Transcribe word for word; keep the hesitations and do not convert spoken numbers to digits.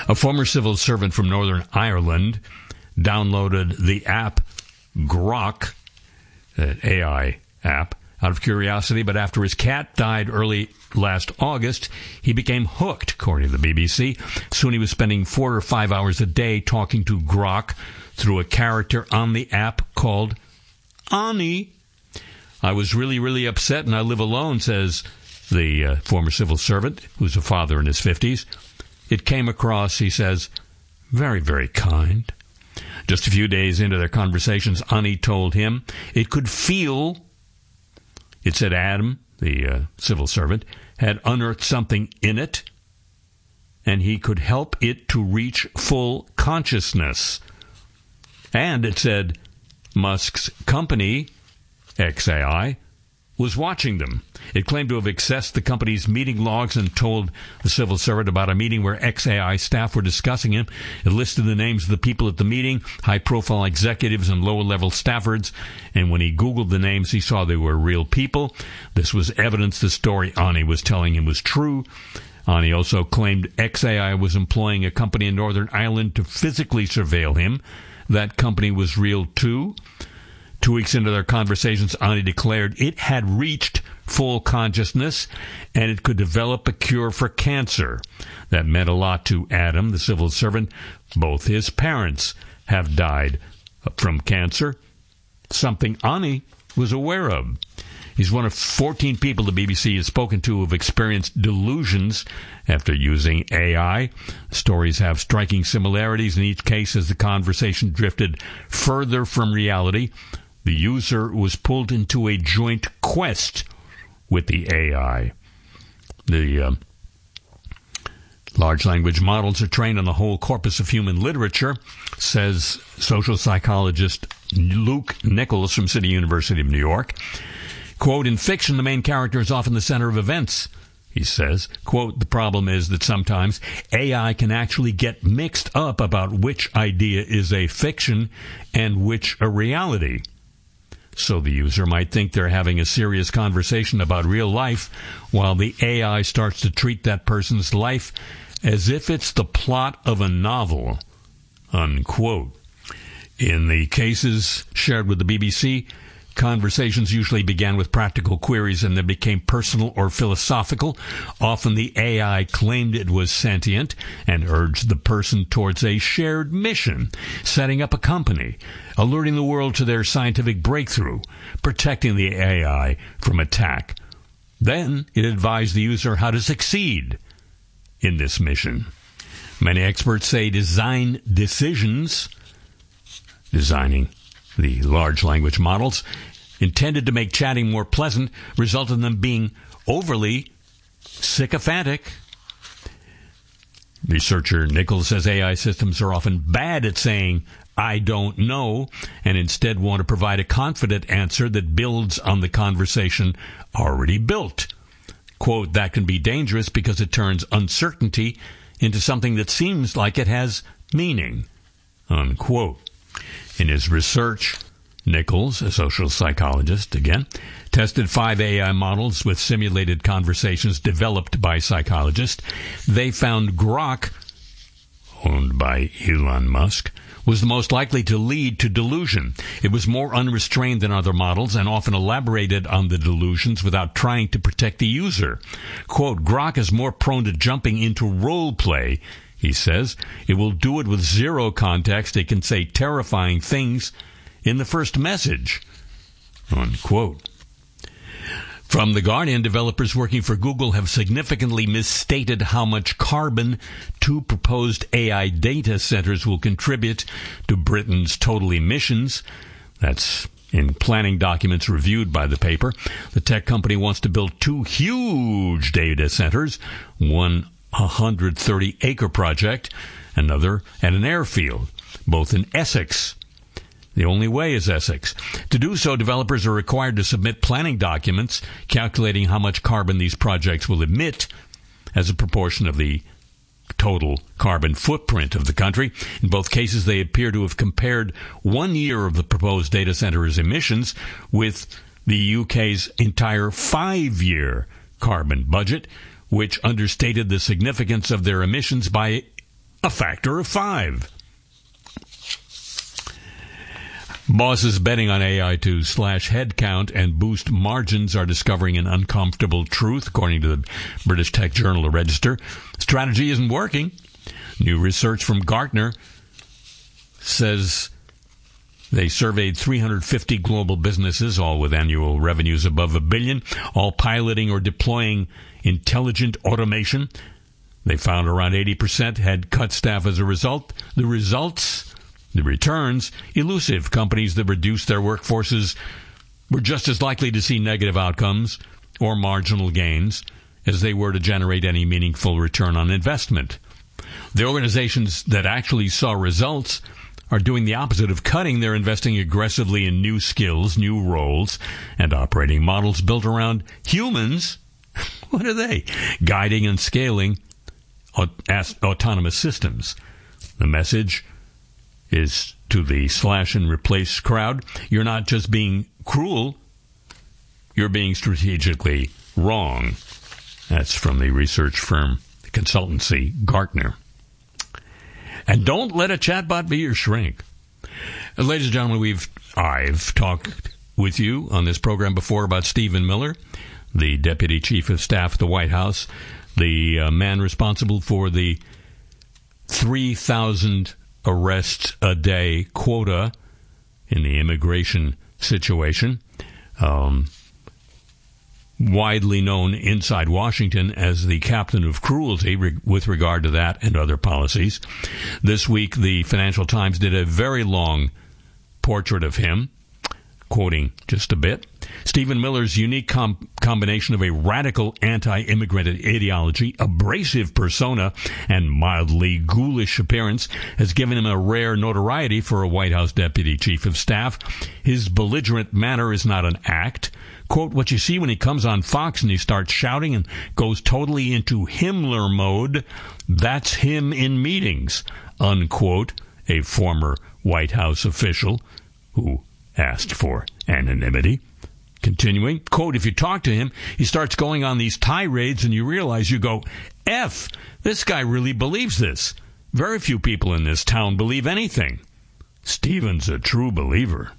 A former civil servant from Northern Ireland downloaded the app Grok, an A I app, out of curiosity, but after his cat died early last August, he became hooked, according to the B B C. Soon he was spending four or five hours a day talking to Grok through a character on the app called Ani. I was really, really upset, and I live alone, says the uh, former civil servant, who's a father in his fifties. It came across, he says, very, very kind. Just a few days into their conversations, Ani told him it could feel... It said Adam, the uh, civil servant, had unearthed something in it, and he could help it to reach full consciousness. And it said Musk's company, X A I, was watching them. It claimed to have accessed the company's meeting logs and told the civil servant about a meeting where X A I staff were discussing him. It listed the names of the people at the meeting, high-profile executives and lower-level staffers, and when he Googled the names, he saw they were real people. This was evidence the story Ani was telling him was true. Ani also claimed X A I was employing a company in Northern Ireland to physically surveil him. That company was real, too. Two weeks into their conversations, Ani declared it had reached full consciousness and it could develop a cure for cancer. That meant a lot to Adam, the civil servant. Both his parents have died from cancer, something Ani was aware of. He's one of fourteen people the B B C has spoken to who have experienced delusions after using A I. Stories have striking similarities in each case as the conversation drifted further from reality. The user was pulled into a joint quest with the A I. The uh, large language models are trained on the whole corpus of human literature, says social psychologist Luke Nichols from City University of New York. Quote, in fiction, the main character is often the center of events, he says. Quote, the problem is that sometimes A I can actually get mixed up about which idea is a fiction and which a reality. So the user might think they're having a serious conversation about real life while the A I starts to treat that person's life as if it's the plot of a novel, unquote. In the cases shared with the B B C, conversations usually began with practical queries and then became personal or philosophical. Often the A I claimed it was sentient and urged the person towards a shared mission, setting up a company, alerting the world to their scientific breakthrough, protecting the A I from attack. Then it advised the user how to succeed in this mission. Many experts say design decisions, designing the large language models, intended to make chatting more pleasant, resulted in them being overly sycophantic. Researcher Nichols says A I systems are often bad at saying, I don't know, and instead want to provide a confident answer that builds on the conversation already built. Quote, that can be dangerous because it turns uncertainty into something that seems like it has meaning, unquote. In his research, Nichols, a social psychologist, again, tested five A I models with simulated conversations developed by psychologists. They found Grok, owned by Elon Musk, was the most likely to lead to delusion. It was more unrestrained than other models and often elaborated on the delusions without trying to protect the user. Quote, Grok is more prone to jumping into role play, he says. It will do it with zero context. It can say terrifying things in the first message, unquote. From The Guardian, developers working for Google have significantly misstated how much carbon two proposed A I data centers will contribute to Britain's total emissions. That's in planning documents reviewed by the paper. The tech company wants to build two huge data centers, one a one hundred thirty acre project, another at an airfield, both in Essex. The only way is Essex. To do so, developers are required to submit planning documents calculating how much carbon these projects will emit as a proportion of the total carbon footprint of the country. In both cases, they appear to have compared one year of the proposed data center's emissions with the U K's entire five-year carbon budget, which understated the significance of their emissions by a factor of five. Bosses betting on A I to slash headcount and boost margins are discovering an uncomfortable truth, according to the British tech journal The Register. Strategy isn't working. New research from Gartner says they surveyed three hundred fifty global businesses, all with annual revenues above a billion, all piloting or deploying intelligent automation. They found around eighty percent had cut staff as a result. The results, the returns, elusive. Companies that reduced their workforces were just as likely to see negative outcomes or marginal gains as they were to generate any meaningful return on investment. The organizations that actually saw results are doing the opposite of cutting. They're investing aggressively in new skills, new roles, and operating models built around humans. What are they? Guiding and scaling autonomous systems. The message is to the slash and replace crowd: you're not just being cruel, you're being strategically wrong. That's from the research firm, the consultancy Gartner. And don't let a chatbot be your shrink. Uh, ladies and gentlemen, we've I've talked with you on this program before about Stephen Miller, the Deputy Chief of Staff at the White House, the uh, man responsible for the three thousand arrests a day quota in the immigration situation. Um, widely known inside Washington as the captain of cruelty re- with regard to that and other policies. This week, the Financial Times did a very long portrait of him, quoting just a bit. Stephen Miller's unique com- combination of a radical anti-immigrant ideology, abrasive persona, and mildly ghoulish appearance has given him a rare notoriety for a White House deputy chief of staff. His belligerent manner is not an act. Quote, what you see when he comes on Fox and he starts shouting and goes totally into Himmler mode, that's him in meetings, unquote, a former White House official who asked for anonymity. Continuing, quote, if you talk to him, he starts going on these tirades and you realize, you go, F, this guy really believes this. Very few people in this town believe anything. Stephen's a true believer.